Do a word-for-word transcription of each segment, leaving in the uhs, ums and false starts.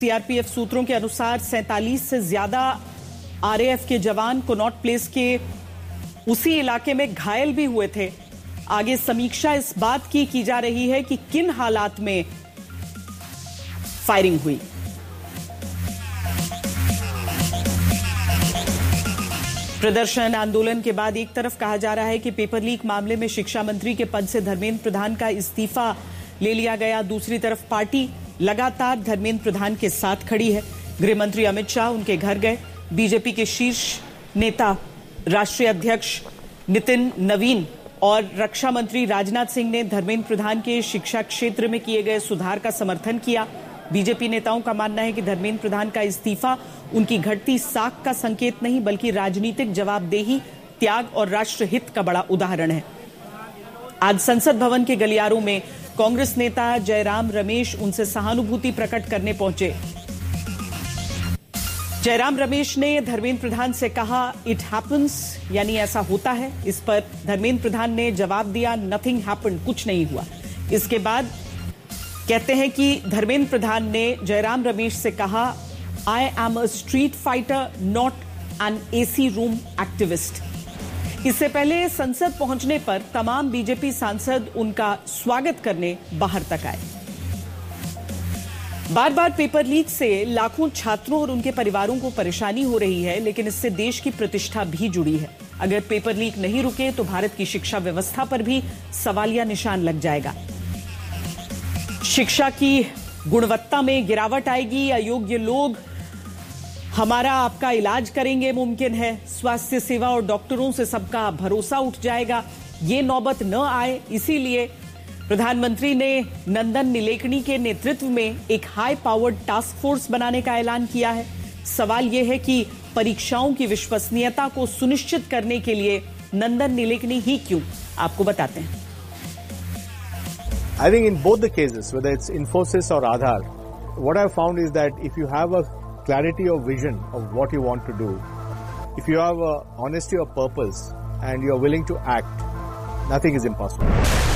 CRPF सूत्रों के अनुसार सैंतालीस से ज्यादा आरएएफ के जवान कनॉट प्लेस के उसी इलाके में घायल भी हुए थे। आगे समीक्षा इस बात की की जा रही है कि किन हालात में फायरिंग हुई। प्रदर्शन आंदोलन के बाद एक तरफ कहा जा रहा है कि पेपर लीक मामले में शिक्षा मंत्री के पद से धर्मेंद्र प्रधान का इस्तीफा ले लिया गया, दूसरी तरफ पार्टी लगातार धर्मेंद्र प्रधान के साथ खड़ी है। गृह मंत्री अमित शाह उनके घर गए। बीजेपी के शीर्ष नेता राष्ट्रीय अध्यक्ष नितिन नवीन और रक्षा मंत्री राजनाथ सिंह ने धर्मेंद्र प्रधान के शिक्षा क्षेत्र में किए गए सुधार का समर्थन किया। बीजेपी नेताओं का मानना है कि धर्मेंद्र प्रधान का इस्तीफा उनकी घटती साख का संकेत नहीं बल्कि राजनीतिक जवाबदेही, त्याग और राष्ट्रहित का बड़ा उदाहरण है। आज संसद भवन के गलियारों में कांग्रेस नेता जयराम रमेश उनसे सहानुभूति प्रकट करने पहुंचे। जयराम रमेश ने धर्मेंद्र प्रधान से कहा, इट हैपन्स, यानी ऐसा होता है। इस पर धर्मेंद्र प्रधान ने जवाब दिया, नथिंग हैपेंड, कुछ नहीं हुआ। इसके बाद कहते हैं कि धर्मेंद्र प्रधान ने जयराम रमेश से कहा, I am a street fighter not an AC room activist. इससे पहले संसद पहुंचने पर तमाम बीजेपी सांसद उनका स्वागत करने बाहर तक आए। बार बार पेपर लीक से लाखों छात्रों और उनके परिवारों को परेशानी हो रही है, लेकिन इससे देश की प्रतिष्ठा भी जुड़ी है। अगर पेपर लीक नहीं रुके तो भारत की शिक्षा व्यवस्था पर भी सवालिया निशान लग जाएगा। शिक्षा की गुणवत्ता में गिरावट आएगी। अयोग्य लोग हमारा आपका इलाज करेंगे, मुमकिन है। स्वास्थ्य सेवा और डॉक्टरों से सबका भरोसा उठ जाएगा। ये नौबत न आए, इसीलिए प्रधानमंत्री ने नंदन नीलेकणी के नेतृत्व में एक हाई पावर्ड टास्क फोर्स बनाने का ऐलान किया है। सवाल यह है कि परीक्षाओं की विश्वसनीयता को सुनिश्चित करने के लिए नंदन नीलेकणी ही क्यों, आपको बताते हैं। I think in both the cases, whether it's Infosys or Aadhaar, what I've found is that if you have a clarity of vision of what you want to do, if you have a honesty of purpose and you are willing to act, nothing is impossible.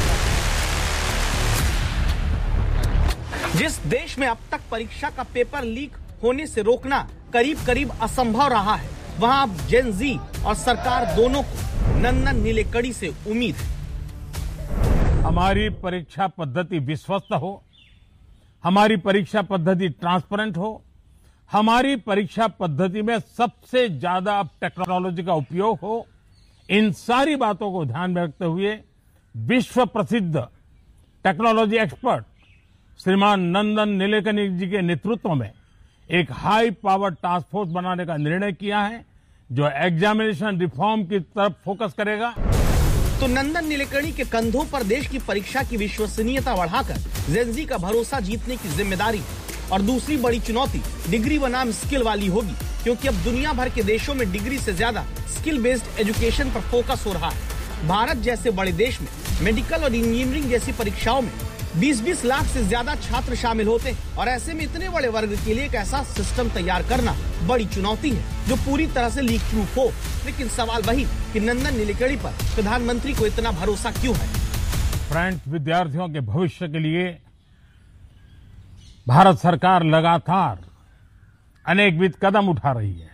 जिस देश में अब तक परीक्षा का paper leak होने से रोकना करीब करीब असंभव रहा है, वहां अब जेन जी और सरकार दोनों को नंदन नीलेकणी से उम्मीद है। हमारी परीक्षा पद्धति विश्वस्त हो, हमारी परीक्षा पद्धति ट्रांसपेरेंट हो, हमारी परीक्षा पद्धति में सबसे ज्यादा अब टेक्नोलॉजी का उपयोग हो, इन सारी बातों को ध्यान में रखते हुए विश्व प्रसिद्ध टेक्नोलॉजी एक्सपर्ट श्रीमान नंदन नीलेकणी जी के नेतृत्व में एक हाई पावर टास्क फोर्स बनाने का निर्णय किया है, जो एग्जामिनेशन रिफॉर्म की तरफ फोकस करेगा। तो नंदन नीलेकणी के कंधों पर देश की परीक्षा की विश्वसनीयता बढ़ाकर जेनजी का भरोसा जीतने की जिम्मेदारी और दूसरी बड़ी चुनौती डिग्री बनाम स्किल वाली होगी, क्योंकि अब दुनिया भर के देशों में डिग्री से ज्यादा स्किल बेस्ड एजुकेशन पर फोकस हो रहा है। भारत जैसे बड़े देश में मेडिकल और इंजीनियरिंग जैसी परीक्षाओं में बीस बीस लाख से ज्यादा छात्र शामिल होते हैं और ऐसे में इतने बड़े वर्ग के लिए एक ऐसा सिस्टम तैयार करना बड़ी चुनौती है जो पूरी तरह से लीक प्रूफ हो। लेकिन सवाल वही कि नंदन नीलेकणी पर प्रधानमंत्री को इतना भरोसा क्यों है। फ्रेंड्स, विद्यार्थियों के भविष्य के लिए भारत सरकार लगातार अनेकविध कदम उठा रही है।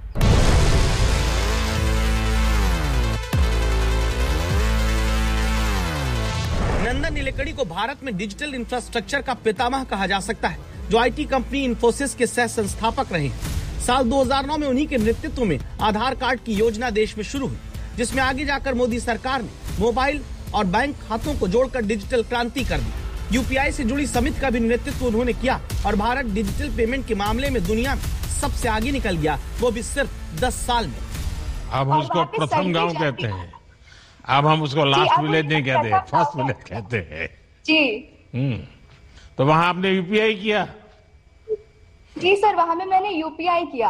नंदन नीलेकणी को भारत में डिजिटल इंफ्रास्ट्रक्चर का पितामह कहा जा सकता है, जो आईटी कंपनी इन्फोसिस के सह संस्थापक रहे हैं। साल दो हज़ार नौ में उन्हीं के नेतृत्व में आधार कार्ड की योजना देश में शुरू हुई, जिसमें आगे जाकर मोदी सरकार ने मोबाइल और बैंक खातों को जोड़कर डिजिटल क्रांति कर दी। यूपीआई से जुड़ी समिति का भी नेतृत्व उन्होंने किया और भारत डिजिटल पेमेंट के मामले में दुनिया में सबसे आगे निकल गया, वो भी सिर्फ दस साल में। अब उसको प्रथम गांव कहते हैं, अब हम उसको लास्ट विलेज नहीं कहते, फर्स्ट विलेज कहते हैं जी। हम्म तो वहां आपने यूपीआई किया? जी सर, वहां में मैंने यूपीआई किया।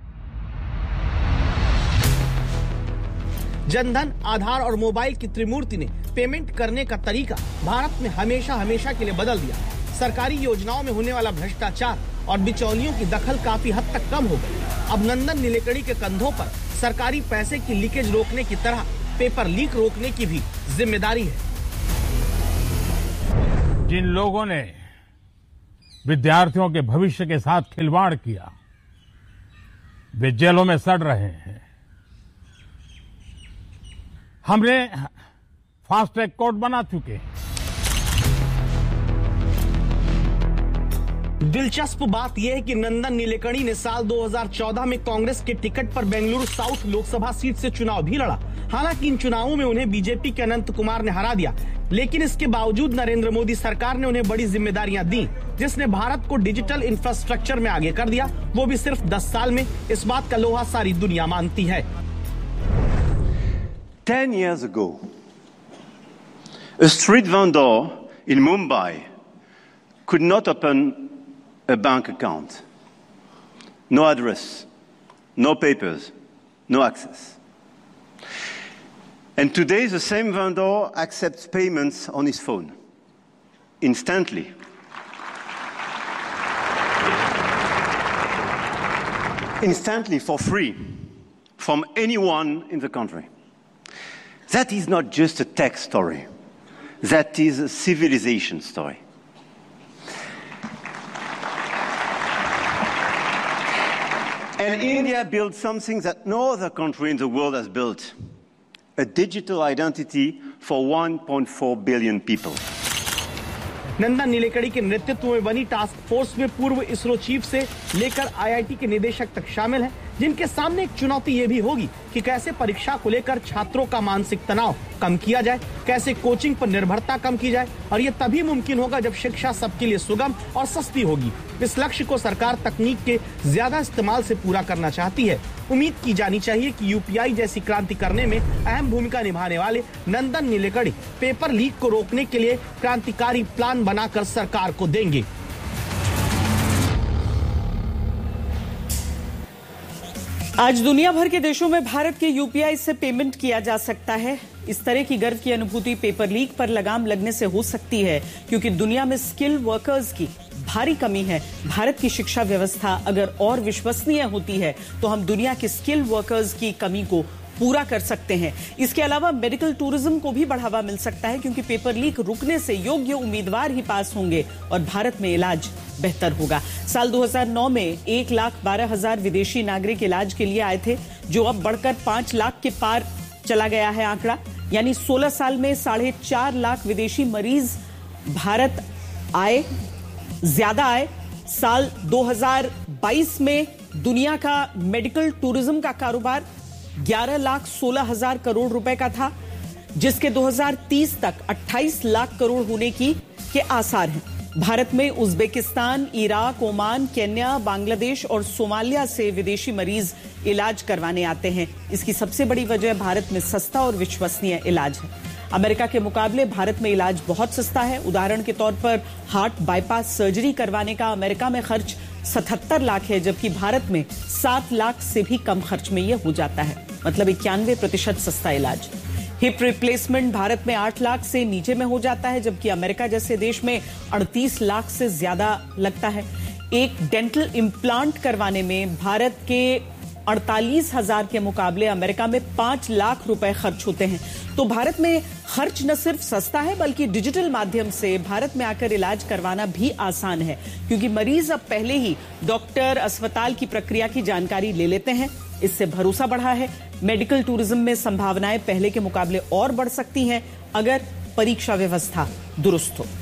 जनधन, आधार और मोबाइल की त्रिमूर्ति ने पेमेंट करने का तरीका भारत में हमेशा हमेशा के लिए बदल दिया। सरकारी योजनाओं में होने वाला भ्रष्टाचार और बिचौलियों की दखल काफी हद तक कम हो गई। अब नंदन नीलेकणी के कंधों पर सरकारी पैसे की लीकेज रोकने की तरह पेपर लीक रोकने की भी जिम्मेदारी है। जिन लोगों ने विद्यार्थियों के भविष्य के साथ खिलवाड़ किया। वे जेलों में सड़ रहे हैं। हमने फास्ट ट्रैक कोर्ट बना चुके हैं। दिलचस्प बात यह है कि नंदन नीलेकणी ने साल दो हज़ार चौदह में कांग्रेस के टिकट पर बेंगलुरु साउथ लोकसभा सीट से चुनाव भी लड़ा। हालांकि इन चुनावों में उन्हें बीजेपी के अनंत कुमार ने हरा दिया, लेकिन इसके बावजूद नरेंद्र मोदी सरकार ने उन्हें बड़ी जिम्मेदारियां दी, जिसने भारत को डिजिटल इंफ्रास्ट्रक्चर में आगे कर दिया, वो भी सिर्फ दस साल में। इस बात का लोहा सारी दुनिया मानती है। Ten years ago, a street vendor in Mumbai could not open a bank account. No address, no papers, no access. And today the same vendor accepts payments on his phone, instantly. Instantly, for free, from anyone in the country. That is not just a tech story. That is a civilization story. And India built something that no other country in the world has built. A digital identity for one point four billion people. Nandan Nilekani के नेतृत्व में बनी task force में पूर्व ISRO chief से लेकर IIT के निदेशक तक शामिल हैं, जिनके सामने एक चुनौती ये भी होगी कि कैसे परीक्षा को लेकर छात्रों का मानसिक तनाव कम किया जाए, कैसे कोचिंग पर निर्भरता कम की जाए, और ये तभी मुमकिन होगा जब शिक्षा सबके लिए सुगम और सस्ती होगी। इस लक्ष्य को सरकार तकनीक के ज्यादा इस्तेमाल से पूरा करना चाहती है। उम्मीद की जानी चाहिए कि यूपीआई जैसी क्रांति करने में अहम भूमिका निभाने वाले नंदन नीलेकणी पेपर लीक को रोकने के लिए क्रांतिकारी प्लान बनाकर सरकार को देंगे। आज दुनिया भर के देशों में भारत के यूपीआई से पेमेंट किया जा सकता है। इस तरह की गर्व की अनुभूति पेपर लीक पर लगाम लगने से हो सकती है, क्योंकि दुनिया में स्किल वर्कर्स की भारी कमी है। भारत की शिक्षा व्यवस्था अगर और विश्वसनीय होती है तो हम दुनिया के स्किल वर्कर्स की कमी को पूरा कर सकते हैं। इसके अलावा मेडिकल टूरिज्म को भी बढ़ावा मिल सकता है, क्योंकि पेपर लीक रुकने से योग्य उम्मीदवार ही पास होंगे और भारत में इलाज बेहतर होगा। साल दो हज़ार नौ में एक लाख बारह हजार विदेशी नागरिक इलाज के लिए आए थे, जो अब बढ़कर पांच लाख के पार चला गया है आंकड़ा। यानी सोलह साल में साढ़े चार लाख विदेशी मरीज भारत आए, ज्यादा आए। साल दो हज़ार बाईस में दुनिया का मेडिकल टूरिज्म का कारोबार ग्यारह लाख सोलह हजार करोड़ रुपए का था, जिसके दो हज़ार तीस तक अट्ठाईस लाख करोड़ होने की के आसार हैं। भारत में Uzbekistan, Iraq, Oman, Kenya, Bangladesh और सोमालिया से विदेशी मरीज इलाज करवाने आते हैं। इसकी सबसे बड़ी वजह भारत में सस्ता और विश्वसनीय इलाज है। अमेरिका के मुकाबले भारत में इलाज बहुत सस्ता है। उदाहरण के तौर पर हार्ट बाईपास सर्जरी करवाने का अमेरिका में खर्च सतहत्तर लाख है, जबकि भारत में सात लाख से भी कम खर्च में यह हो जाता है, मतलब इक्यानवे प्रतिशत सस्ता इलाज। हिप रिप्लेसमेंट भारत में आठ लाख से नीचे में हो जाता है, जबकि अमेरिका जैसे देश में अड़तीस लाख से ज्यादा लगता है। एक डेंटल इम्प्लांट करवाने में भारत के अड़तालीस हजार के मुकाबले अमेरिका में पांच लाख रुपए खर्च होते हैं। तो भारत में खर्च न सिर्फ सस्ता है, बल्कि डिजिटल माध्यम से भारत में आकर इलाज करवाना भी आसान है, क्योंकि मरीज अब पहले ही डॉक्टर, अस्पताल की प्रक्रिया की जानकारी ले लेते हैं। इससे भरोसा बढ़ा है। मेडिकल टूरिज्म में संभावनाएं पहले के मुकाबले और बढ़ सकती हैं अगर परीक्षा व्यवस्था दुरुस्त हो।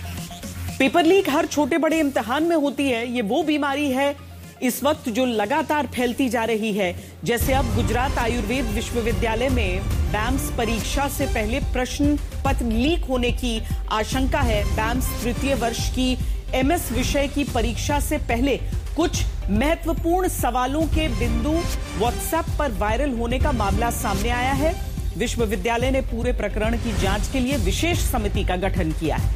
पेपर लीक हर छोटे बड़े इम्तिहान में होती है। ये वो बीमारी है इस वक्त जो लगातार फैलती जा रही है। जैसे अब गुजरात आयुर्वेद विश्वविद्यालय में बैम्स परीक्षा से पहले प्रश्न पत्र लीक होने की आशंका है। बैम्स तृतीय वर्ष की एमएस विषय की परीक्षा से पहले कुछ महत्वपूर्ण सवालों के बिंदु व्हाट्सएप पर वायरल होने का मामला सामने आया है। विश्वविद्यालय ने पूरे प्रकरण की जांच के लिए विशेष समिति का गठन किया है।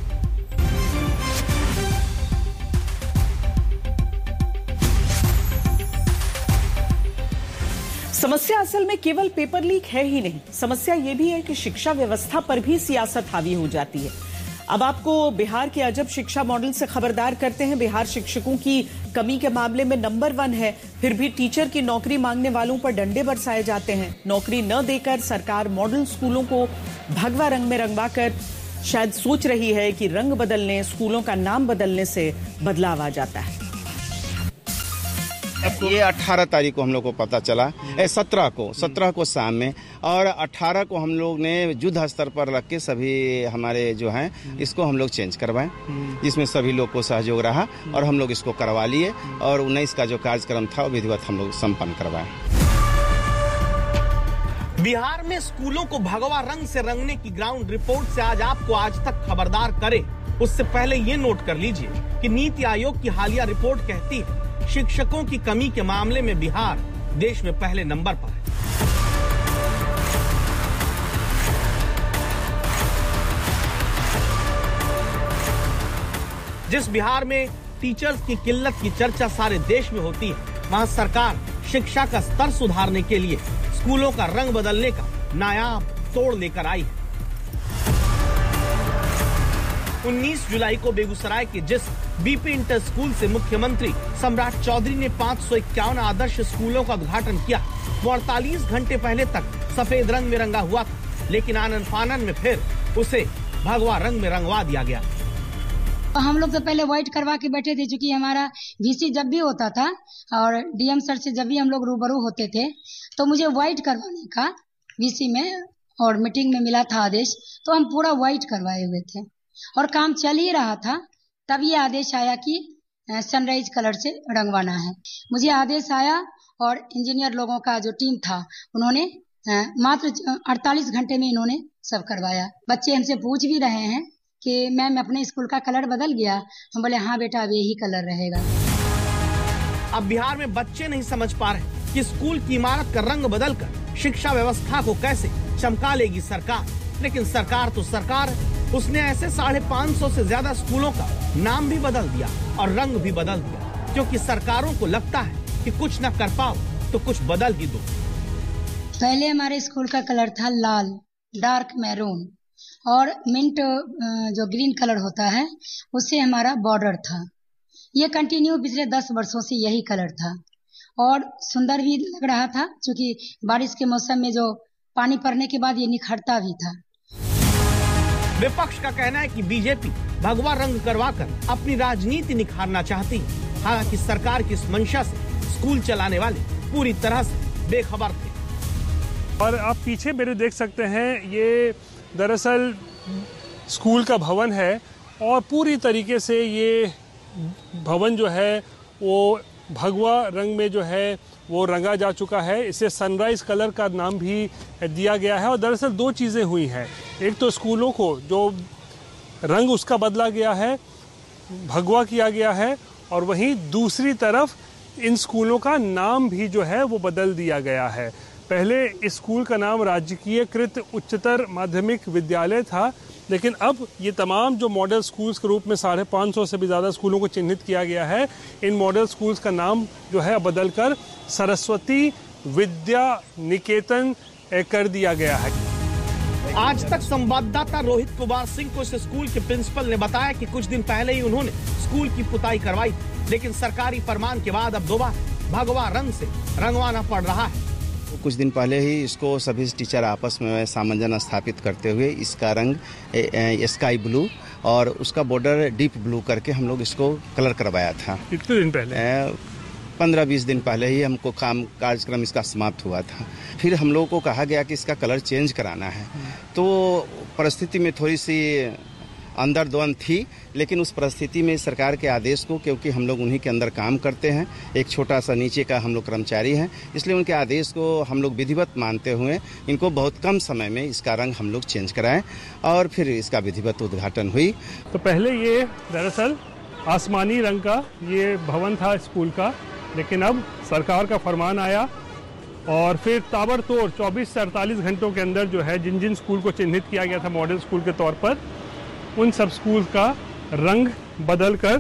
समस्या असल में केवल पेपर लीक है ही नहीं, समस्या यह भी है कि शिक्षा व्यवस्था पर भी सियासत हावी हो जाती है। अब आपको बिहार के अजब शिक्षा मॉडल से खबरदार करते हैं। बिहार शिक्षकों की कमी के मामले में नंबर वन है, फिर भी टीचर की नौकरी मांगने वालों पर डंडे बरसाए जाते हैं। नौकरी न देकर सरकार मॉडल स्कूलों को भगवा रंग में रंगवाकर शायद सोच रही है कि रंग बदलने, स्कूलों का नाम बदलने से बदलाव आ जाता है। ये अठारह तारीख को हम लोग को पता चला, सत्रह को सत्रह को शाम में, और अठारह को हम लोग ने युद्ध स्तर पर रख के सभी हमारे जो हैं इसको हम लोग चेंज करवाए, जिसमें सभी लोग को सहयोग रहा और हम लोग इसको करवा लिए और उन्नीस का जो कार्यक्रम था वो विधिवत हम लोग संपन्न करवाए। बिहार में स्कूलों को भगवा रंग से रंगने की ग्राउंड रिपोर्ट से आज आपको आज तक खबरदार करे, उससे पहले ये नोट कर लीजिए कि नीति आयोग की हालिया रिपोर्ट कहती है शिक्षकों की कमी के मामले में बिहार देश में पहले नंबर पर है। जिस बिहार में टीचर्स की किल्लत की चर्चा सारे देश में होती है, वहां सरकार शिक्षा का स्तर सुधारने के लिए स्कूलों का रंग बदलने का नायाब तोड़ लेकर आई है। उन्नीस जुलाई को बेगूसराय के जिस बीपी इंटर स्कूल से मुख्यमंत्री सम्राट चौधरी ने पाँच सौ इक्यावन आदर्श स्कूलों का उद्घाटन किया, वो अड़तालीस घंटे पहले तक सफेद रंग में रंगा हुआ था, लेकिन आनन फानन में फिर उसे भगवा रंग में रंगवा दिया गया। हम लोग तो पहले व्हाइट करवा के बैठे थे, क्योंकि हमारा वीसी जब भी होता था और डीएम सर से जब भी हम लोग रूबरू होते थे तो मुझे व्हाइट करवाने का वीसी में और मीटिंग में मिला था आदेश, तो हम पूरा व्हाइट करवाए हुए थे और काम चल ही रहा था। तब ये आदेश आया कि सनराइज कलर से रंगवाना है। मुझे आदेश आया और इंजीनियर लोगों का जो टीम था उन्होंने मात्र अड़तालीस घंटे में इन्होंने सब करवाया। बच्चे हमसे पूछ भी रहे हैं कि मैम अपने स्कूल का कलर बदल गया, हम बोले हाँ बेटा अब यही कलर रहेगा। अब बिहार में बच्चे नहीं समझ पा रहे कि स्कूल की इमारत का रंग बदलकर शिक्षा व्यवस्था को कैसे चमका लेगी सरकार, लेकिन सरकार तो सरकार है। उसने ऐसे साढ़े पाँच सौ से ज्यादा स्कूलों का नाम भी बदल दिया और रंग भी बदल दिया, क्योंकि सरकारों को लगता है कि कुछ न कर पाओ तो कुछ बदल ही दो। पहले हमारे स्कूल का कलर था लाल, डार्क मैरून, और मिंट जो ग्रीन कलर होता है उससे हमारा बॉर्डर था। ये कंटिन्यू पिछले दस वर्षों से यही कलर था और सुंदर भी लग रहा था, क्योंकि बारिश के मौसम में जो पानी पड़ने के बाद ये निखरता भी था। विपक्ष का कहना है कि बीजेपी भगवा रंग करवाकर अपनी राजनीति निखारना चाहती है। हालांकि सरकार की इस मंशा से स्कूल चलाने वाले पूरी तरह से बेखबर थे। और आप पीछे मेरे देख सकते हैं, ये दरअसल स्कूल का भवन है और पूरी तरीके से ये भवन जो है वो भगवा रंग में जो है वो रंगा जा चुका है। इसे सनराइज कलर का नाम भी दिया गया है। और दरअसल दो चीज़ें हुई हैं, एक तो स्कूलों को जो रंग उसका बदला गया है, भगवा किया गया है, और वहीं दूसरी तरफ इन स्कूलों का नाम भी जो है वो बदल दिया गया है। पहले इस स्कूल का नाम राजकीयकृत उच्चतर माध्यमिक विद्यालय था, लेकिन अब ये तमाम जो मॉडल स्कूल्स के रूप में साढ़े पाँच सौ से भी ज़्यादा स्कूलों को चिन्हित किया गया है, इन मॉडल स्कूल्स का नाम जो है बदलकर सरस्वती विद्या निकेतन कर दिया गया है। आज तक संवाददाता रोहित कुमार सिंह को इस स्कूल के प्रिंसिपल ने बताया कि कुछ दिन पहले ही उन्होंने स्कूल की पुताई करवाई, लेकिन सरकारी फरमान के बाद अब दोबारा भगवा रंग से रंगवाना पड़ रहा है। कुछ दिन पहले ही इसको सभी टीचर आपस में सामंजस्य स्थापित करते हुए इसका रंग स्काई ब्लू और उसका बॉर्डर डीप ब्लू करके हम लोग इसको कलर करवाया था। कितने दिन पहले? पंद्रह बीस दिन पहले ही हमको काम कार्यक्रम इसका समाप्त हुआ था। फिर हम लोगों को कहा गया कि इसका कलर चेंज कराना है, तो परिस्थिति में थोड़ी सी अंदर द्वंद थी, लेकिन उस परिस्थिति में सरकार के आदेश को, क्योंकि हम लोग उन्हीं के अंदर काम करते हैं, एक छोटा सा नीचे का हम लोग कर्मचारी हैं, इसलिए उनके आदेश को हम लोग विधिवत मानते हुए इनको बहुत कम समय में इसका रंग हम लोग चेंज कराएं और फिर इसका विधिवत उद्घाटन हुई। तो पहले ये दरअसल आसमानी रंग का ये भवन था स्कूल का, लेकिन अब सरकार का फरमान आया और फिर ताबड़तोड़ चौबीस से अड़तालीस घंटों के अंदर जो है जिन जिन स्कूल को चिन्हित किया गया था मॉडल स्कूल के तौर पर, उन सब स्कूल का रंग बदल कर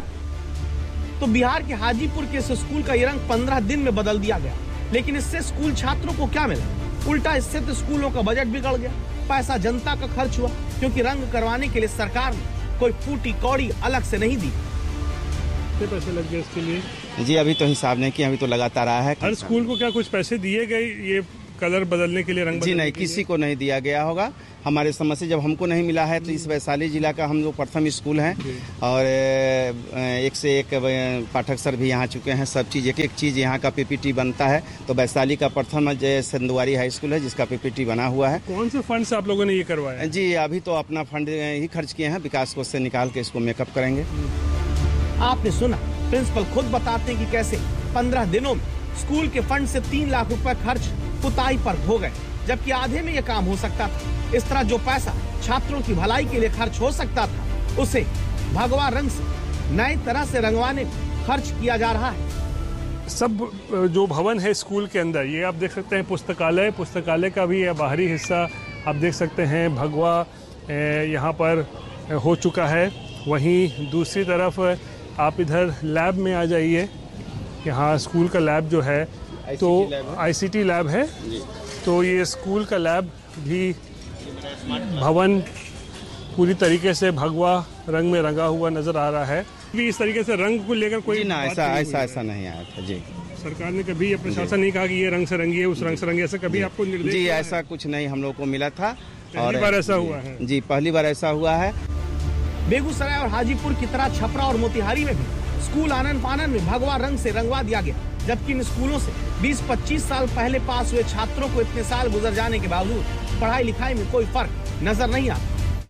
तो बिहार के हाजीपुर के इस स्कूल का ये रंग पंद्रह दिन में बदल दिया गया। लेकिन इससे स्कूल छात्रों को क्या मिला? उल्टा इससे तो स्कूलों का बजट बिगड़ गया, पैसा जनता का खर्च हुआ, क्योंकि रंग करवाने के लिए सरकार ने कोई फूटी कौड़ी अलग से नहीं दी। कितने पैसे लग गए इसके लिए? जी अभी तो हिसाब नहीं किया, अभी तो लगातार आया है। हर स्कूल को क्या कुछ पैसे दिए गए ये कलर बदलने के लिए, रंग जी नहीं, किसी को नहीं दिया गया होगा। हमारे समझ से जब हमको नहीं मिला है तो इस वैशाली जिला का हम लोग प्रथम स्कूल हैं और एक से एक पाठक सर भी यहाँ चुके हैं। सब चीज़, एक एक चीज़ यहाँ का पीपीटी बनता है। तो वैशाली का प्रथम जय संदवारी हाई स्कूल है जिसका पीपीटी बना हुआ है। कौन से फंड से आप लोगों ने ये करवाया? जी अभी तो अपना फंड ही खर्च किए हैं, विकास कोष से निकाल के इसको मेकअप करेंगे। आपने सुना, प्रिंसिपल खुद बताते हैं कि कैसे पंद्रह दिनों में स्कूल के फंड से तीन लाख रुपए खर्च पुताई पर हो गए, जबकि आधे में यह काम हो सकता था। इस तरह जो पैसा छात्रों की भलाई के लिए खर्च हो सकता था उसे भगवा रंग से नई तरह से रंगवाने में खर्च किया जा रहा है। सब जो भवन है स्कूल के अंदर, ये आप देख सकते हैं पुस्तकालय, पुस्तकालय का भी यह बाहरी हिस्सा आप देख सकते हैं भगवा यहाँ पर हो चुका है। वहीं दूसरी तरफ आप इधर लैब में आ जाइए, यहाँ स्कूल का लैब जो है तो आईसीटी लैब है, तो ये स्कूल का लैब भी भवन पूरी तरीके से भगवा रंग में रंगा हुआ नजर आ रहा है। भी इस तरीके से रंग को लेकर कोई ना ऐसा ऐसा ऐसा नहीं आया था जी। सरकार ने कभी या प्रशासन नहीं कहा कि ये रंग से रंगी है, उस रंग से रंगी, ऐसा कभी आपको निर्देश? जी ऐसा कुछ नहीं हम लोग को मिला था। पहली बार ऐसा हुआ है? जी पहली बार ऐसा हुआ है। बेगूसराय और हाजीपुर की तरह छपरा और मोतिहारी में भी स्कूल आनन फानन में भगवा रंग से रंगवा दिया गया, जबकि इन स्कूलों से बीस पच्चीस साल पहले पास हुए छात्रों को इतने साल गुजर जाने के बावजूद पढ़ाई लिखाई में कोई फर्क नजर नहीं आता।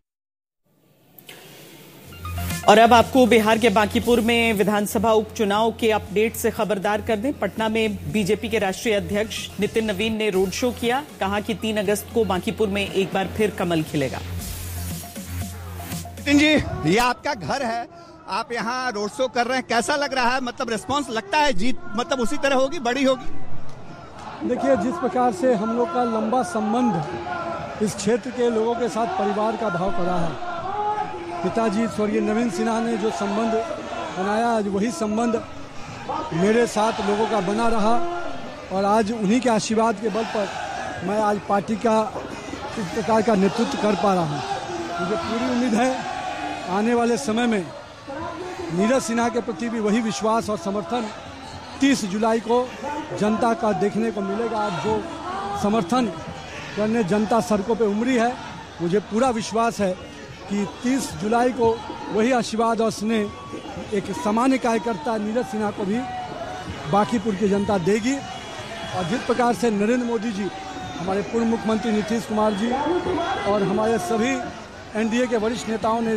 और अब आपको बिहार के बांकीपुर में विधानसभा उपचुनाव के अपडेट से खबरदार कर दें। पटना में बीजेपी के राष्ट्रीय अध्यक्ष नितिन नवीन ने रोड शो किया, कहा कि तीन अगस्त को बांकीपुर में एक बार फिर कमल खिलेगा। नितिन जी, ये आपका घर है, आप यहाँ रोड शो कर रहे हैं, कैसा लग रहा है? मतलब रिस्पांस लगता है जीत मतलब उसी तरह होगी, बड़ी होगी? देखिए, जिस प्रकार से हम लोग का लंबा संबंध इस क्षेत्र के लोगों के साथ परिवार का भाव पड़ा है, पिताजी स्वर्गीय नवीन सिन्हा ने जो संबंध बनाया, आज वही संबंध मेरे साथ लोगों का बना रहा और आज उन्हीं के आशीर्वाद के बल पर मैं आज पार्टी का इस प्रकार का नेतृत्व कर पा रहा हूँ। मुझे पूरी उम्मीद है आने वाले समय में नीरज सिन्हा के प्रति भी वही विश्वास और समर्थन तीस जुलाई को जनता का देखने को मिलेगा। आज जो समर्थन करने जनता सड़कों पे उमड़ी है, मुझे पूरा विश्वास है कि तीस जुलाई को वही आशीर्वाद और स्नेह एक सामान्य कार्यकर्ता नीरज सिन्हा को भी बांकीपुर की जनता देगी। और जिस प्रकार से नरेंद्र मोदी जी, हमारे पूर्व मुख्यमंत्री नीतीश कुमार जी और हमारे सभी एनडीए के वरिष्ठ नेताओं ने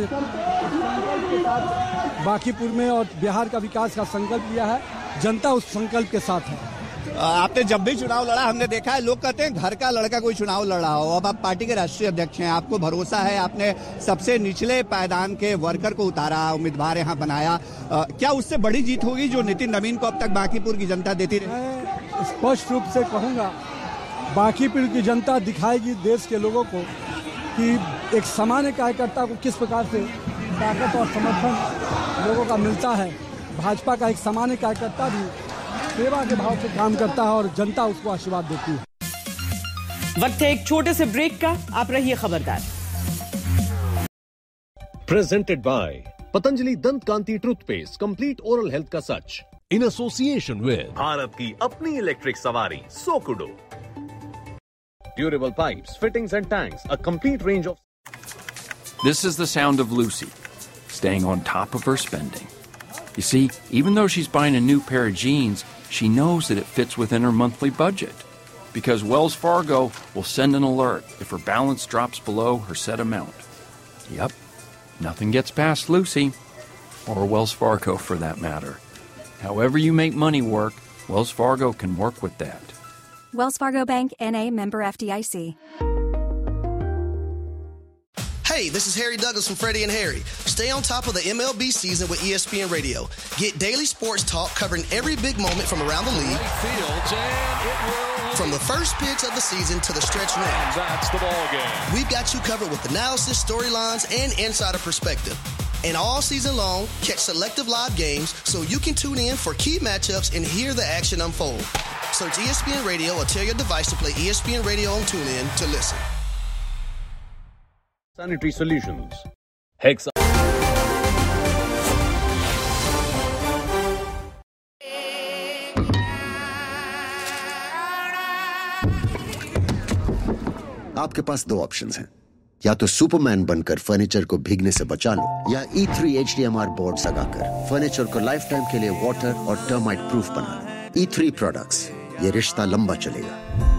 बांकीपुर में और बिहार का विकास का संकल्प लिया है, जनता उस संकल्प के साथ है। आपने जब भी चुनाव लड़ा हमने देखा है, लोग कहते हैं घर का लड़का कोई चुनाव लड़ा हो। अब आप पार्टी के राष्ट्रीय अध्यक्ष हैं, आपको भरोसा है, आपने सबसे निचले पायदान के वर्कर को उतारा, उम्मीदवार यहाँ बनाया, आ, क्या उससे बड़ी जीत होगी जो नितिन नवीन को अब तक बांकीपुर की जनता देती रही? मैं स्पष्ट रूप से कहूँगा, बांकीपुर की जनता दिखाएगी देश के लोगों को कि एक सामान्य कार्यकर्ता को किस प्रकार से ताकत और समर्थन लोगों का मिलता है। भाजपा का एक सामान्य कार्यकर्ता भी सेवा के भाव से काम करता है और जनता उसको आशीर्वाद देती है। वक्त है एक छोटे से ब्रेक का, आप रहिए खबरदार। प्रेजेंटेड बाय पतंजलि दंत कांति टूथपेस्ट, कंप्लीट ओरल हेल्थ का सच, इन एसोसिएशन विद भारत की अपनी इलेक्ट्रिक सवारी सोकुडो, durable pipes, fittings and tanks, a complete range of. This is the sound of Lucy, staying on top of her spending. You see, even though she's buying a new pair of jeans, she knows that it fits within her monthly budget. Because Wells Fargo will send an alert if her balance drops below her set amount. Yep, nothing gets past Lucy, or Wells Fargo for that matter. However you make money work, Wells Fargo can work with that. Wells Fargo Bank, N A, member F D I C. Hey, this is Harry Douglas from Freddie and Harry. Stay on top of the M L B season with E S P N Radio. Get daily sports talk covering every big moment from around the league. From the first pitch of the season to the stretch run. That's the ball game. We've got you covered with analysis, storylines, and insider perspective. And all season long, catch selective live games so you can tune in for key matchups and hear the action unfold. Search E S P N Radio or tell your device to play E S P N Radio on TuneIn to listen. Sanitary Solutions. Hex. आपके पास दो options हैं, या तो Superman बनकर furniture को भीगने से बचा लो, या ई three H D M R board लगाकर फर्नीचर को लाइफ टाइम के लिए वाटर और टर्माइट प्रूफ बना लो। ई थ्री प्रोडक्ट्स, ये रिश्ता लंबा चलेगा।